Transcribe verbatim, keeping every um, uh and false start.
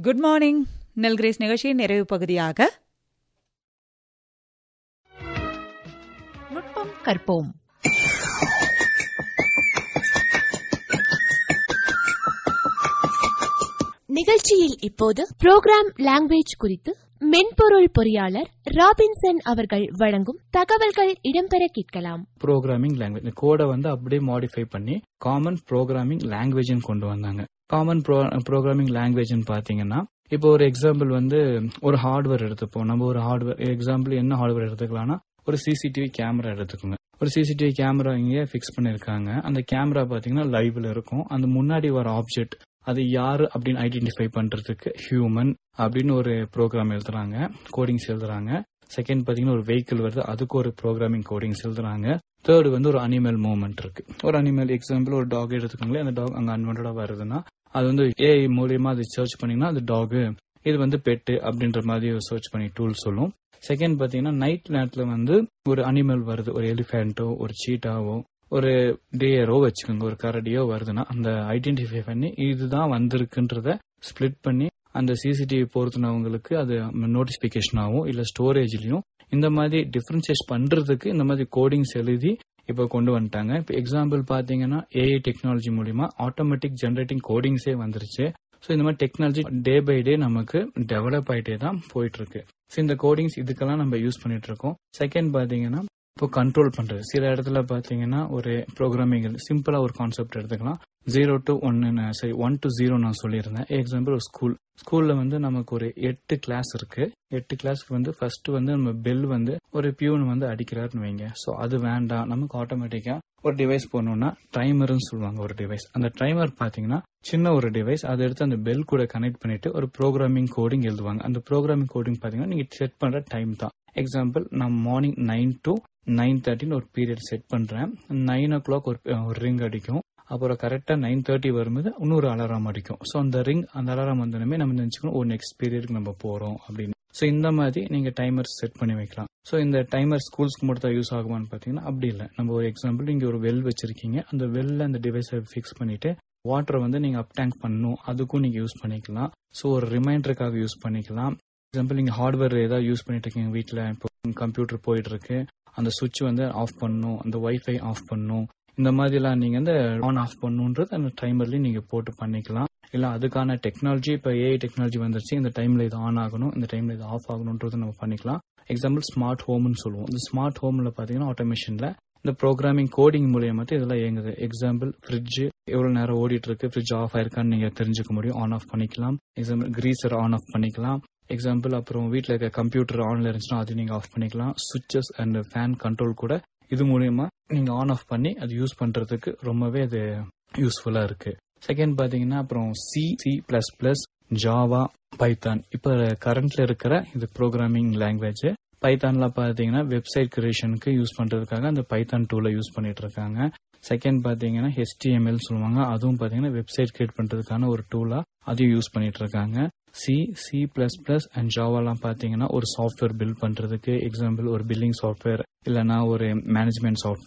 Good morning. நெல் grace நிகழ்ச்சியின் நிறைவு பகுதியாக நுட்பம் கற்போம். நிகழ்ச்சியில் இப்போது புரோகிராம் லாங்குவேஜ் குறித்து மென்பொருள் பொறியாளர் ராபின்சன் அவர்கள் வழங்கும் தகவல்கள் இடம்பெற கேட்கலாம். ப்ரோக்ராமிங் லாங்குவேஜ் கோடை வந்து அப்படியே மாடிஃபை பண்ணி காமன் ப்ரோக்ராமிங் லாங்குவேஜ் கொண்டு வந்தாங்க. காமன் ப்ரோக்ராமிங் லாங்குவேஜ் பாத்தீங்கன்னா, இப்போ ஒரு எக்ஸாம்பிள் வந்து ஒரு ஹார்ட்வேர் எடுத்துப்போம். நம்ம ஒரு ஹார்ட்வேர் எக்ஸாம்பிள் என்ன ஹார்ட்வேர் எடுத்துக்கலாம்னா, ஒரு சிசிடிவி கேமரா எடுத்துக்கோங்க. ஒரு சிசிடிவி கேமரா இங்கே பிக்ஸ் பண்ணிருக்காங்க. அந்த கேமரா பாத்தீங்கன்னா லைவ்ல இருக்கும். அந்த முன்னாடி வர ஆப்ஜெக்ட் அது யாரு அப்படின்னு ஐடென்டிஃபை பண்றதுக்கு ஹியூமன் அப்படின்னு ஒரு ப்ரோக்ராம் எழுதுறாங்க, கோடிங்ஸ் எழுதுறாங்க. செகண்ட் பாத்தீங்கன்னா ஒரு வெஹிக்கிள் வருது, அதுக்கு ஒரு ப்ரோக்ராமிங் கோடிங்ஸ் எழுதுறாங்க. தேர்டு வந்து ஒரு அனிமல் மூவ்மெண்ட் இருக்கு. ஒரு அனிமல் எக்ஸாம்பிள் ஒரு டாக் எடுத்துக்கோங்களேன். அந்த டாக் அங்க அன்வான்டா வருதுன்னா அது வந்து ஏஐ மூலியமா அது சர்ச் பண்ணீங்கன்னா அது டாக், இது வந்து பெட்டு அப்படின்ற மாதிரி சர்ச் பண்ணி டூல் சொல்லும். செகண்ட் பாத்தீங்கன்னா நைட் நேரத்துல வந்து ஒரு அனிமல் வருது, ஒரு எலிஃபென்ட்டோ ஒரு சீட்டாவோ ஒரு டேயரோ வச்சுக்கோங்க, ஒரு கரடியோ வருதுன்னா அந்த ஐடென்டிஃபை பண்ணி இதுதான் வந்திருக்குன்றத ஸ்பிளிட் பண்ணி அந்த சிசிடிவி பொறுத்தினவங்களுக்கு அது நோட்டிபிகேஷன் ஆகும், இல்ல ஸ்டோரேஜ்லயும் இந்த மாதிரி டிஃபரன்சியேட் பண்றதுக்கு இந்த மாதிரி கோடிங்ஸ் எழுதி இப்ப கொண்டு வந்துட்டாங்க. இப்ப எக்ஸாம்பிள் பாத்தீங்கன்னா ஏஐ டெக்னாலஜி மூலியமா ஆட்டோமேட்டிக் ஜெனரேட்டிங் கோடிங்ஸே வந்துருச்சு. ஸோ இந்த மாதிரி டெக்னாலஜி டே பை டே நமக்கு டெவலப் ஆயிட்டே தான் போயிட்டு இருக்கு. ஸோ இந்த கோடிங்ஸ் இதுக்கெல்லாம் நம்ம யூஸ் பண்ணிட்டு இருக்கோம். செகண்ட் பாத்தீங்கன்னா இப்போ கண்ட்ரோல் பண்றது, சில இடத்துல பாத்தீங்கன்னா ஒரு ப்ரோக்ராமிங் சிம்பிளா ஒரு கான்செப்ட் எடுத்துக்கலாம். ஜீரோ டு ஒன்னு சரி ஒன் டு ஜீரோ நான் சொல்லியிருந்தேன். எக்ஸாம்பிள் ஒரு ஸ்கூல் ஸ்கூல்ல வந்து நமக்கு ஒரு எட்டு கிளாஸ் இருக்கு. எட்டு கிளாஸ்க்கு வந்து ஃபர்ஸ்ட் வந்து நம்ம பெல் வந்து ஒரு பியூன் வந்து அடிக்கிறாருன்னு வைங்க. ஸோ அது வேண்டாம், நமக்கு ஆட்டோமேட்டிக்கா ஒரு டிவைஸ் போடணும்னா டைமர்னு சொல்லுவாங்க ஒரு டிவைஸ். அந்த டைமர் பாத்தீங்கன்னா சின்ன ஒரு டிவைஸ், அதை எடுத்து அந்த பெல் கூட கனெக்ட் பண்ணிட்டு ஒரு ப்ரோக்ராமிங் கோடிங் எழுதுவாங்க. அந்த ப்ரோக்ராமிங் கோடிங் பாத்தீங்கன்னா நீங்க செட் பண்ற டைம் தான். எக்ஸாம்பிள் நான் மார்னிங் நைன் டு நைன் தேர்ட்டின்னு ஒரு பீரியட் செட் பண்றேன். நைன் ஓ கிளாக் ஒரு ரிங் அடிக்கும். அப்புறம் கரெக்டா நைன் தேர்ட்டி வரும்போது இன்னொரு அலாரம் அடிக்கும். ஸோ அந்த ரிங் அந்த அலாரம் வந்தோடனே நம்ம நினைச்சுக்கணும் ஒரு நெக்ஸ்ட் பீரியடுக்கு நம்ம போறோம் அப்படின்னு. ஸோ இந்த மாதிரி நீங்க டைமர் செட் பண்ணி வைக்கலாம். ஸோ இந்த டைமர் ஸ்கூல்ஸ்க்கு மட்டும் தான் யூஸ் ஆகுமான்னு பாத்தீங்கன்னா அப்படி இல்லை. நம்ம ஒரு எக்ஸாம்பிள் நீங்க ஒரு வெல் வச்சிருக்கீங்க, அந்த வெல்ல அந்த டிவைஸை ஃபிக்ஸ் பண்ணிட்டு வாட்டரை வந்து நீங்க அப் டேங்க் பண்ணணும், அதுக்கும் நீங்க யூஸ் பண்ணிக்கலாம். ஸோ ஒரு ரிமைண்டருக்காக யூஸ் பண்ணிக்கலாம். எக்ஸாம்பிள் நீங்க ஹார்ட்வேர் ஏதாவது யூஸ் பண்ணிட்டு இருக்கீங்க வீட்டுல, இப்போ கம்ப்யூட்டர் போயிட்டு இருக்கு, அந்த சுவிட்ச் வந்து ஆஃப் பண்ணணும், அந்த வைஃபை ஆஃப் பண்ணணும், இந்த மாதிரி எல்லாம் நீங்க வந்து ஆன் ஆஃப் பண்ணுன்றது அந்த டைமர்லயும் நீங்க போட்டு பண்ணிக்கலாம். இல்ல அதுக்கான டெக்னாலஜி இப்ப ஏஐ டெக்னாலஜி வந்துருச்சு, இந்த டைம்ல இது ஆன் ஆகணும், இந்த டைம்ல இது ஆஃப் ஆகணும்ன்றது நம்ம பண்ணிக்கலாம். எக்ஸாம்பிள் ஸ்மார்ட் ஹோம்னு சொல்லுவோம். இந்த ஸ்மார்ட் ஹோம்ல பாத்தீங்கன்னா ஆட்டோமேஷன்ல இந்த ப்ரோக்ராமிங் கோடிங் மூலியமா இதெல்லாம் இயங்குது. எக்ஸாம்பிள் ஃப்ரிட்ஜ் எவ்வளவு நேரம் ஓடிட்டு இருக்கு, ஃப்ரிட்ஜ் ஆஃப் ஆயிருக்கான்னு நீங்க தெரிஞ்சுக்க முடியும், ஆன் ஆஃப் பண்ணிக்கலாம். எக்ஸாம்பிள் கிரீசர் ஆன் ஆஃப் பண்ணிக்கலாம். எக்ஸாம்பிள் அப்புறம் வீட்டில் இருக்க கம்ப்யூட்டர் ஆன்ல இருந்துச்சுன்னா அது நீங்க ஆஃப் பண்ணிக்கலாம். சுவிட்சஸ் அண்ட் ஃபேன் கண்ட்ரோல் கூட இது மூலியமா நீங்க ஆன் ஆஃப் பண்ணி அது யூஸ் பண்றதுக்கு ரொம்பவே அது யூஸ்ஃபுல்லா இருக்கு. செகண்ட் பாத்தீங்கன்னா அப்புறம் C C plus plus Java Python இப்ப கரண்ட்ல இருக்கிற இது ப்ரோக்ராமிங் லாங்குவேஜ். பைத்தான்ல பாத்தீங்கன்னா வெப்சைட் கிரியேஷனுக்கு யூஸ் பண்றதுக்காக அந்த பைத்தான் டூலை யூஸ் பண்ணிட்டு இருக்காங்க. செகண்ட் பாத்தீங்கன்னா ஹெச்டிஎம்எல் சொல்லுவாங்க, அதுவும் பாத்தீங்கன்னா வெப்சைட் கிரியேட் பண்றதுக்கான ஒரு டூலா அதையும் யூஸ் பண்ணிட்டு இருக்காங்க. C C plus plus and ஜாவாலாம் பாத்தீங்கன்னா ஒரு சாஃப்ட்வேர் பில்ட் பண்றதுக்கு, எக்ஸாம்பிள் ஒரு பில்லிங் சாஃப்ட்வேர் இல்லைன்னா ஒரு மேனேஜ்மெண்ட் சாஃப்ட்வேர்